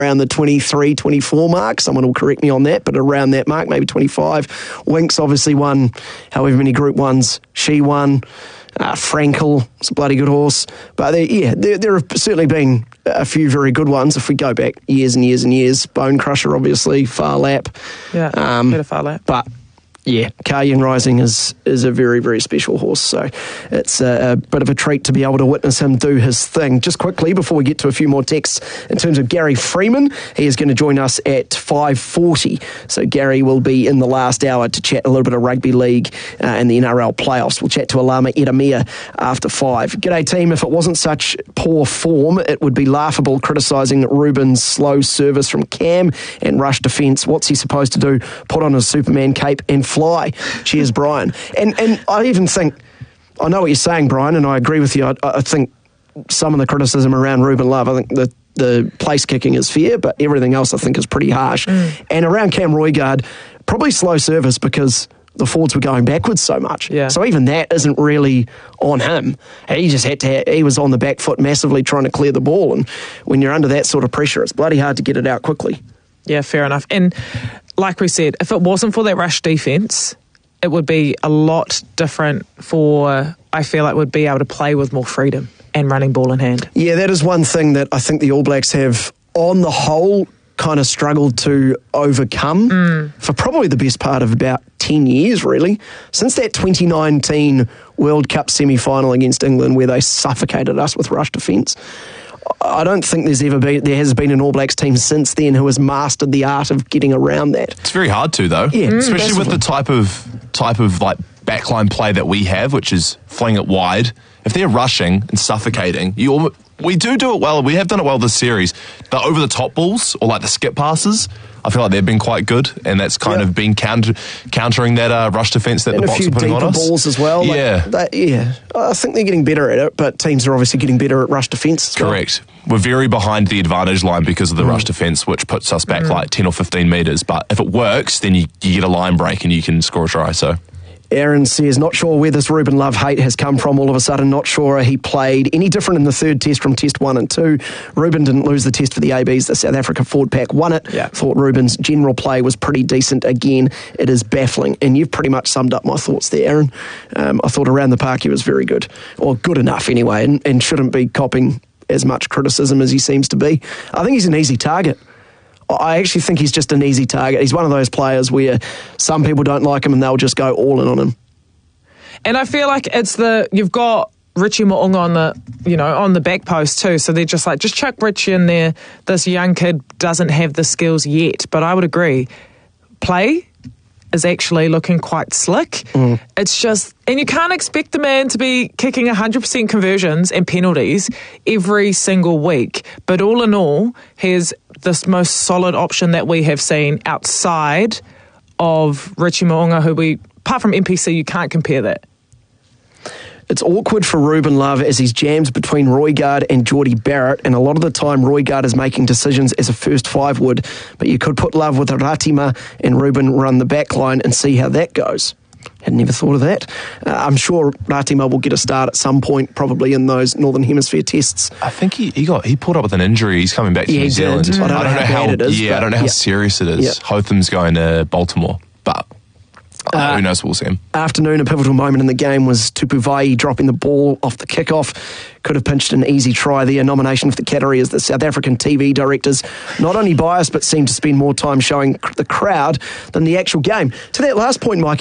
around the 23, 24 mark. Someone will correct me on that, but around that mark, maybe 25. Winks obviously won however many Group 1s she won. Frankel is a bloody good horse. But there have certainly been a few very good ones if we go back years and years and years. Bone Crusher, obviously, Far Lap. Yeah, better Far Lap. But yeah, Kayan Rising is a very, very special horse. So it's a bit of a treat to be able to witness him do his thing. Just quickly, before we get to a few more texts, in terms of Gary Freeman, he is going to join us at 5:40. So Gary will be in the last hour to chat a little bit of rugby league and the NRL playoffs. We'll chat to Alama Eramia after 5. G'day, team. If it wasn't such poor form, it would be laughable criticising Ruben's slow service from Cam and rush defence. What's he supposed to do? Put on his Superman cape and fly. Cheers, Brian. And I even think, I know what you're saying, Brian, and I agree with you. I think some of the criticism around Ruben Love, I think the place kicking is fair, but everything else I think is pretty harsh. And around Cam Roigard, probably slow service because the forwards were going backwards so much. Yeah. So even that isn't really on him. He just he was on the back foot massively trying to clear the ball, and when you're under that sort of pressure, it's bloody hard to get it out quickly. Yeah, fair enough. And like we said, if it wasn't for that rush defence, it would be a lot different I feel like would be able to play with more freedom and running ball in hand. Yeah, that is one thing that I think the All Blacks have, on the whole, kind of struggled to overcome for probably the best part of about 10 years, really. Since that 2019 World Cup semi-final against England where they suffocated us with rush defence, I don't think there has been an All Blacks team since then who has mastered the art of getting around that. It's very hard to, though. Yeah, especially with the type of like backline play that we have, which is fling it wide. If they're rushing and suffocating, we do it well. We have done it well this series. The over-the-top balls or like the skip passes, I feel like they've been quite good, and that's kind of been countering that rush defence that the Box are putting on us. And a few deeper balls as well. Yeah. I think they're getting better at it, but teams are obviously getting better at rush defence. Correct. We're very behind the advantage line because of the rush defence, which puts us back like 10 or 15 metres. But if it works, then you get a line break and you can score a try. So Aaron says, not sure where this Ruben Love hate has come from all of a sudden. Not sure he played any different in the third test from test 1 and 2. Ruben didn't lose the test for the ABs. The South Africa forward pack won it. Yeah. Thought Ruben's general play was pretty decent again. It is baffling. And you've pretty much summed up my thoughts there, Aaron. I thought around the park he was very good. Or good enough anyway, and shouldn't be copping as much criticism as he seems to be. I think he's an easy target. I actually think he's just an easy target. He's one of those players where some people don't like him and they'll just go all in on him. And I feel like you've got Richie Mo'unga on the back post too, so they're just like, just chuck Richie in there. This young kid doesn't have the skills yet, but I would agree. Play is actually looking quite slick. It's just, and you can't expect the man to be kicking 100% conversions and penalties every single week. But all in all, he's this most solid option that we have seen outside of Richie Mo'unga, apart from NPC, you can't compare that. It's awkward for Ruben Love as he's jams between Roigard and Geordie Barrett, and a lot of the time Roigard is making decisions as a first five would, but you could put Love with Ratima and Ruben run the back line and see how that goes. Had never thought of that. I'm sure Ratima will get a start at some point, probably in those Northern Hemisphere tests. I think he pulled up with an injury. He's coming back to New Zealand. I don't know how bad it is. I don't know how serious it is. Yeah. Hotham's going to Baltimore, but who knows? We'll see him. Afternoon, a pivotal moment in the game was Tupuvai dropping the ball off the kickoff. Could have pinched an easy try there. Nomination for the category as the South African TV directors not only biased but seem to spend more time showing the crowd than the actual game. To that last point, Mike,